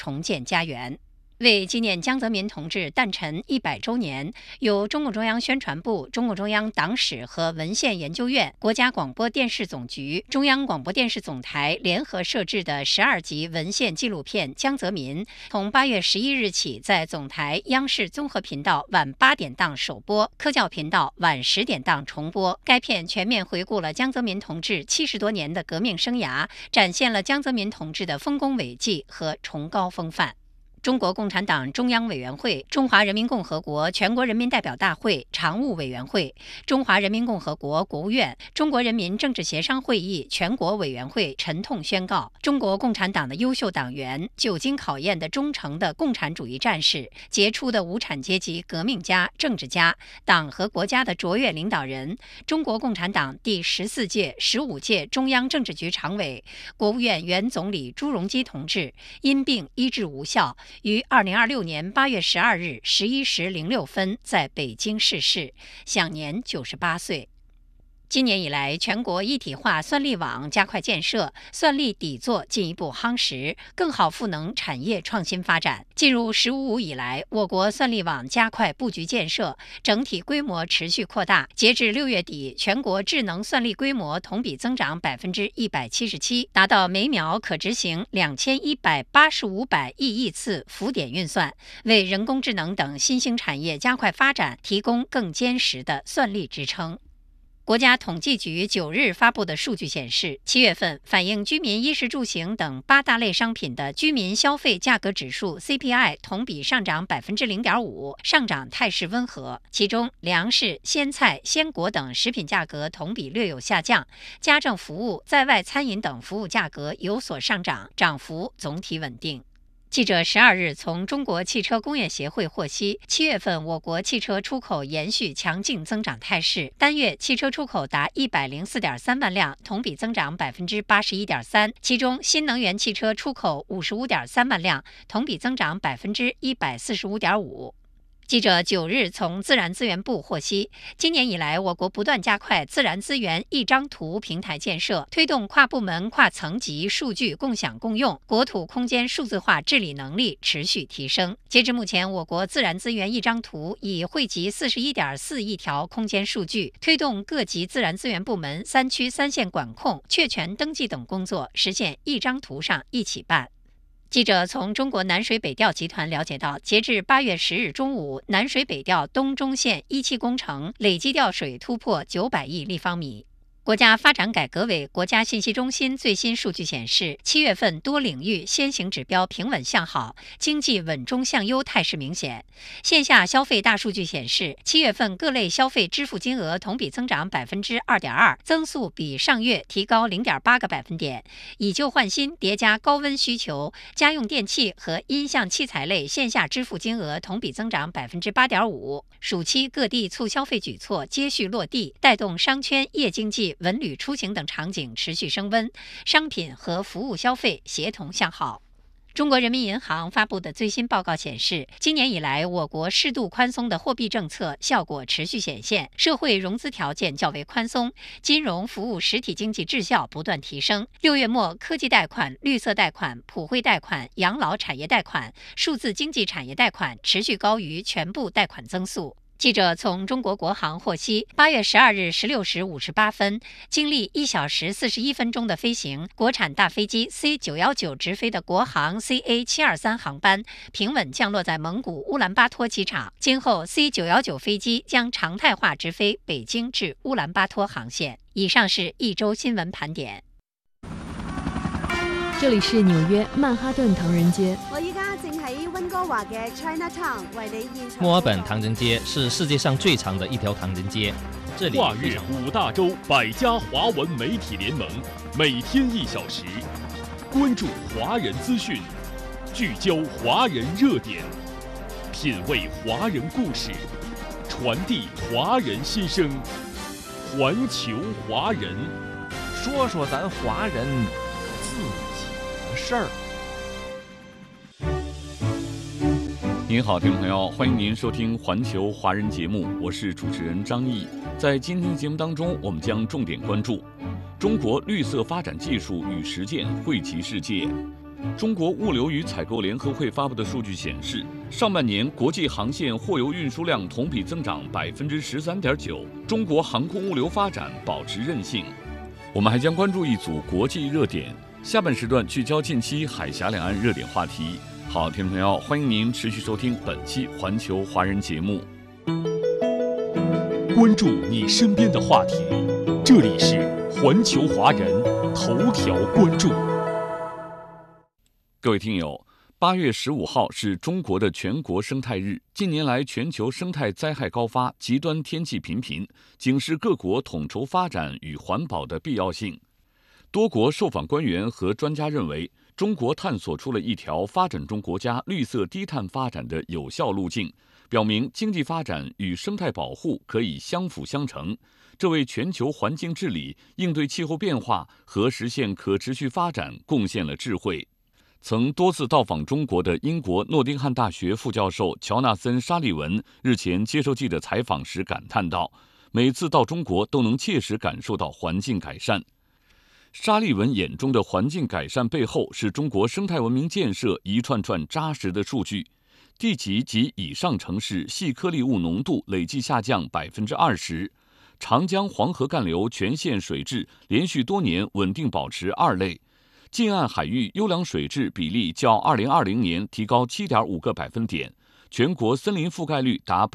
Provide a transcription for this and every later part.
重建家园。为纪念江泽民同志诞辰100周年，由中共中央宣传部、中共中央党史和文献研究院、国家广播电视总局、中央广播电视总台联合摄制的12集文献纪录片《江泽民》，从8月11日起在总台央视综合频道晚8点档首播，科教频道晚10点档重播。该片全面回顾了江泽民同志70多年的革命生涯，展现了江泽民同志的丰功伟绩和崇高风范。中国共产党中央委员会、中华人民共和国全国人民代表大会常务委员会、中华人民共和国国务院、中国人民政治协商会议全国委员会沉痛宣告：中国共产党的优秀党员、久经考验的忠诚的共产主义战士、杰出的无产阶级革命家、政治家、党和国家的卓越领导人，中国共产党第14届、15届中央政治局常委、国务院原总理朱镕基同志因病医治无效，于2026年8月12日11时06分在北京逝世，享年98岁。今年以来，全国一体化算力网加快建设，算力底座进一步夯实，更好赋能产业创新发展。进入“十五五”以来，我国算力网加快布局建设，整体规模持续扩大。截至6月底，全国智能算力规模同比增长177%，达到每秒可执行2185百亿次浮点运算，为人工智能等新兴产业加快发展提供更坚实的算力支撑。国家统计局9日发布的数据显示，7月份反映居民衣食住行等8大类商品的居民消费价格指数 CPI 同比上涨0.5%，上涨态势温和。其中，粮食、鲜菜、鲜果等食品价格同比略有下降，家政服务、在外餐饮等服务价格有所上涨，涨幅总体稳定。记者12日从中国汽车工业协会获悉，7月份我国汽车出口延续强劲增长态势，单月汽车出口达104.3万辆，同比增长81.3%，其中新能源汽车出口55.3万辆，同比增长145.5%。记者9日从自然资源部获悉，今年以来，我国不断加快自然资源一张图平台建设，推动跨部门、跨层级数据共享共用，国土空间数字化治理能力持续提升。截至目前，我国自然资源一张图已汇集41.4亿条空间数据，推动各级自然资源部门3区3县管控、确权登记等工作实现一张图上一起办。记者从中国南水北调集团了解到，截至8月10日中午，南水北调东中线1期工程累计调水突破900亿立方米。国家发展改革委国家信息中心最新数据显示，7月份多领域先行指标平稳向好，经济稳中向优态势明显。线下消费大数据显示，7月份各类消费支付金额同比增长2.2%，增速比上月提高0.8个百分点。以旧换新叠加高温需求，家用电器和音像器材类线下支付金额同比增长8.5%。暑期各地促消费举措接续落地，带动商圈、夜经济、文旅出行等场景持续升温，商品和服务消费协同向好。中国人民银行发布的最新报告显示，今年以来，我国适度宽松的货币政策效果持续显现，社会融资条件较为宽松，金融服务实体经济质效不断提升。6月末，科技贷款、绿色贷款、普惠贷款、养老产业贷款、数字经济产业贷款持续高于全部贷款增速。记者从中国国航获悉，8月12日16时58分，经历1小时41分钟的飞行，国产大飞机 C919 直飞的国航 CA723 航班平稳降落在蒙古乌兰巴托机场。今后 C919 飞机将常态化直飞北京至乌兰巴托航线。以上是一周新闻盘点。 这里是纽約曼哈頓唐人街。 我依家正喺溫哥華嘅 Chinatown 為你現場。 墨爾本唐人街是世界上最長的一條唐人街，這裡跨越5大洲100家華文媒體聯盟，每天1小時，關注華人資訊，聚焦華人熱點，品味華人故事，傳遞華人心聲，環球華人， 說說咱華人自己的事兒。 您好，听众朋友，欢迎您收听环球华人节目，我是主持人张毅。在今天的节目当中，我们将重点关注中国绿色发展技术与实践惠及世界， 中国物流与采购联合会发布的数据显示，上半年国际航线货邮运输量同比增长13.9%，中国航空物流发展保持韧性。我们还将关注一组国际热点，下半时段聚焦近期海峡两岸热点话题。好，听众朋友，欢迎您持续收听本期《环球华人》节目， 关注你身边的话题，这里是环球华人头条关注。 各位听友，8月15号是中国的全国生态日。近年来，全球生态灾害高发，极端天气频频，警示各国统筹发展与环保的必要性。多国受访官员和专家认为，中国探索出了一条发展中国家绿色低碳发展的有效路径，表明经济发展与生态保护可以相辅相成，这为全球环境治理、应对气候变化和实现可持续发展贡献了智慧。曾多次到访中国的英国诺丁汉大学副教授乔纳森·沙利文日前接受记者采访时感叹道：“每次到中国都能切实感受到环境改善。”沙利文眼中的环境改善背后是中国生态文明建设一串串扎实的数据。地级及以上城市细颗粒物浓度累计下降20%，长江黄河干流全线水质连续多年稳定保持2类。近岸海域优良水质比例较2020年提高7.5个百分点，全国森林覆盖率达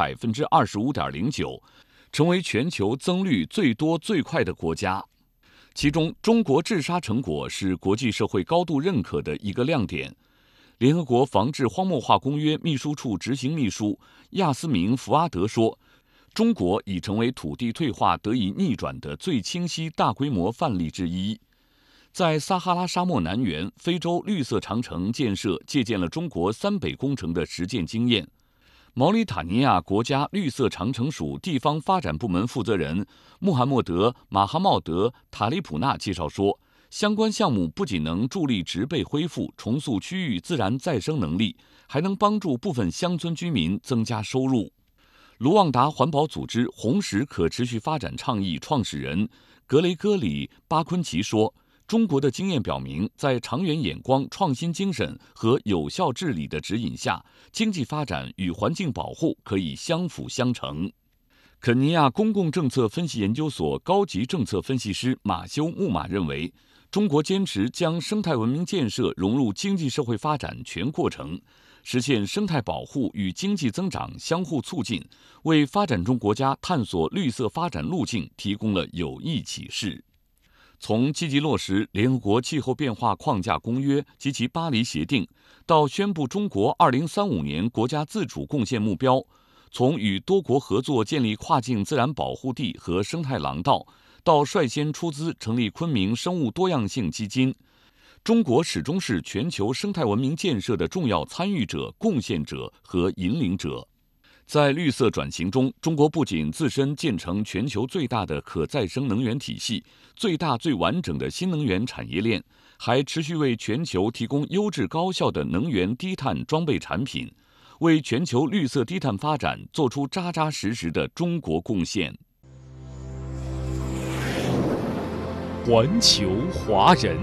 25.09%，成为全球增绿最多最快的国家。其中，中国治沙成果是国际社会高度认可的一个亮点。联合国防治荒漠化公约秘书处执行秘书亚斯明·福阿德说，中国已成为土地退化得以逆转的最清晰大规模范例之一。在撒哈拉沙漠南缘，非洲绿色长城建设借鉴了中国3北工程的实践经验。毛里塔尼亚国家绿色长城署地方发展部门负责人穆罕默德·马哈茂德·塔利普纳介绍说，相关项目不仅能助力植被恢复、重塑区域自然再生能力，还能帮助部分乡村居民增加收入。卢旺达环保组织红石可持续发展倡议创始人格雷戈里·巴昆奇说，中国的经验表明，在长远眼光、创新精神和有效治理的指引下，经济发展与环境保护可以相辅相成。肯尼亚公共政策分析研究所高级政策分析师马修·穆马认为，中国坚持将生态文明建设融入经济社会发展全过程，实现生态保护与经济增长相互促进，为发展中国家探索绿色发展路径提供了有益启示。从积极落实联合国气候变化框架公约及其巴黎协定，到宣布中国2035年国家自主贡献目标，从与多国合作建立跨境自然保护地和生态廊道，到率先出资成立昆明生物多样性基金，中国始终是全球生态文明建设的重要参与者、贡献者和引领者。在绿色转型中，中国不仅自身建成全球最大的可再生能源体系、最大最完整的新能源产业链，还持续为全球提供优质高效的能源低碳装备产品，为全球绿色低碳发展做出扎扎实实的中国贡献。 环球华人。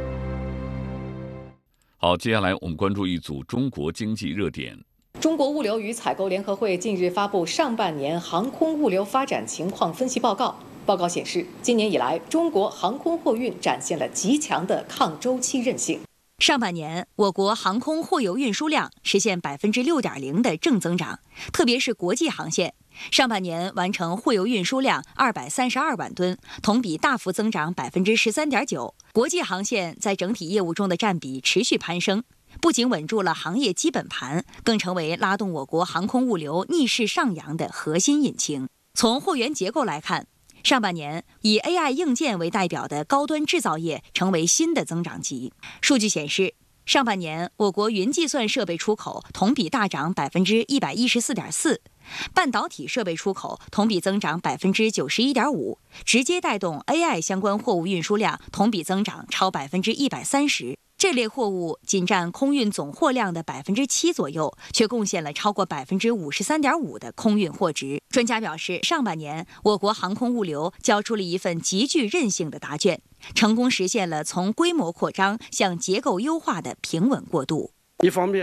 好，接下来我们关注一组中国经济热点。 中国物流与采购联合会近日发布上半年航空物流发展情况分析报告。报告显示，今年以来，中国航空货运展现了极强的抗周期韧性。 上半年，我国航空货邮运输量实现6.0%的正增长，特别是国际航线，上半年完成货邮运输量232万吨，同比大幅增长13.9%。国际航线在整体业务中的占比持续攀升，不仅稳住了行业基本盘，更成为拉动我国航空物流逆势上扬的核心引擎。从货源结构来看，上半年以 AI 硬件为代表的高端制造业成为新的增长极。数据显示，上半年我国云计算设备出口同比大涨114.4%，半导体设备出口同比增长91.5%，直接带动 AI 相关货物运输量同比增长超130%。 这类货物仅占空运总货量的7%左右，却贡献了超过53.5%的空运货值。专家表示，上半年我国航空物流交出了一份极具韧性的答卷，成功实现了从规模扩张向结构优化的平稳过渡。 一方面